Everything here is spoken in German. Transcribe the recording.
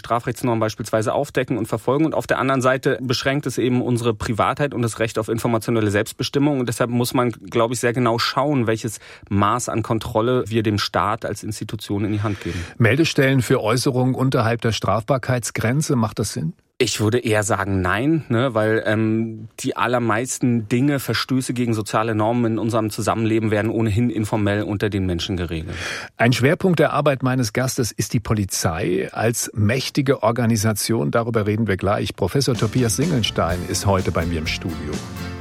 Strafrechtsnormen beispielsweise aufdecken und verfolgen. Und auf der anderen Seite beschränkt es eben unsere Privatheit und das Recht auf informationelle Selbstbestimmung. Und deshalb muss man, glaube ich, sehr genau schauen, welches Maß an Kontrolle wir dem Staat als Institution in die Hand geben. Meldestellen für Äußerungen unterhalb der Strafbarkeitsgrenze, macht das Sinn? Ich würde eher sagen nein, weil die allermeisten Dinge, Verstöße gegen soziale Normen in unserem Zusammenleben werden ohnehin informell unter den Menschen geregelt. Ein Schwerpunkt der Arbeit meines Gastes ist die Polizei als mächtige Organisation. Darüber reden wir gleich. Professor Tobias Singelstein ist heute bei mir im Studio.